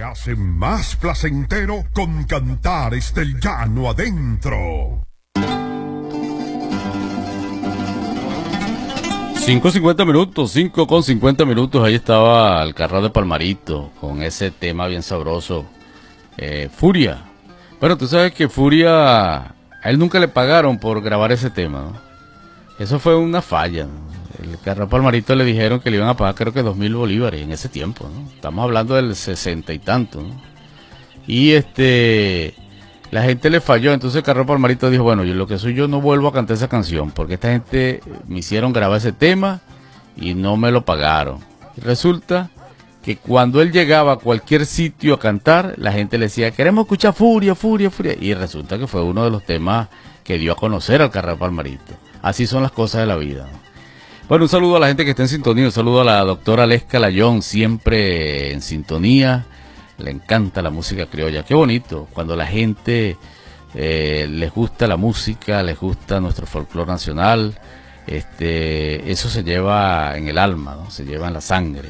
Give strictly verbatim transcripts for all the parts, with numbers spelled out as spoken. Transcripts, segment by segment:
hace más placentero con Cantares del Llano Adentro. cinco cincuenta minutos, cinco con cincuenta minutos, ahí estaba el Carral de Palmarito, con ese tema bien sabroso, eh, Furia. Bueno, tú sabes que Furia, a él nunca le pagaron por grabar ese tema, ¿no? Eso fue una falla, ¿no? El Carral Palmarito le dijeron que le iban a pagar creo que dos mil bolívares en ese tiempo, ¿no? Estamos hablando del sesenta y tanto, ¿no? Y este... la gente le falló, entonces Carral Palmarito dijo, bueno, yo lo que soy yo no vuelvo a cantar esa canción, porque esta gente me hicieron grabar ese tema y no me lo pagaron. Y resulta que cuando él llegaba a cualquier sitio a cantar, la gente le decía, queremos escuchar Furia, Furia, Furia. Y resulta que fue uno de los temas que dio a conocer al Carral Palmarito. Así son las cosas de la vida, ¿no? Bueno, un saludo a la gente que está en sintonía, un saludo a la doctora Lesca Layón, siempre en sintonía. Le encanta la música criolla, qué bonito, cuando la gente eh, les gusta la música, les gusta nuestro folclore nacional, este, eso se lleva en el alma, ¿no? Se lleva en la sangre.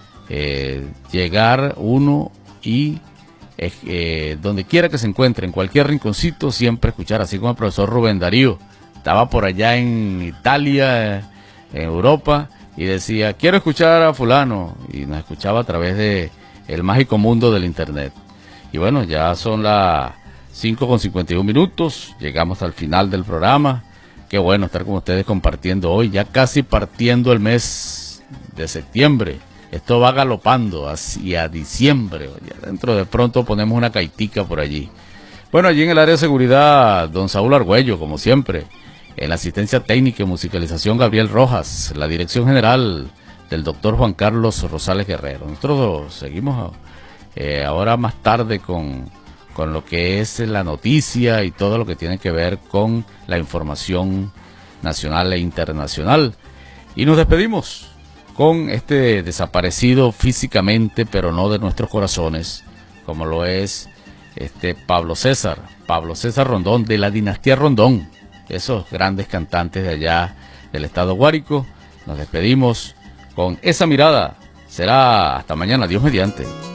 Eh, llegar uno y eh, eh, donde quiera que se encuentre, en cualquier rinconcito, siempre escuchar, así como el profesor Rubén Darío, estaba por allá en Italia, en Europa, y decía, quiero escuchar a fulano, y nos escuchaba a través de el mágico mundo del internet. Y bueno, ya son las cinco con cincuenta y uno minutos, llegamos al final del programa. Qué bueno estar con ustedes compartiendo hoy, ya casi partiendo el mes de septiembre. Esto va galopando hacia diciembre, ya dentro de pronto ponemos una caitica por allí. Bueno, allí en el área de seguridad, don Saúl Argüello, como siempre. En la asistencia técnica y musicalización, Gabriel Rojas. La dirección general del doctor Juan Carlos Rosales Guerrero. Nosotros seguimos eh, ahora más tarde con, con lo que es la noticia y todo lo que tiene que ver con la información nacional e internacional. Y nos despedimos con este desaparecido físicamente, pero no de nuestros corazones, como lo es este Pablo César, Pablo César Rondón, de la dinastía Rondón, esos grandes cantantes de allá del estado Guárico. Nos despedimos con esa mirada. Será hasta mañana, Dios mediante.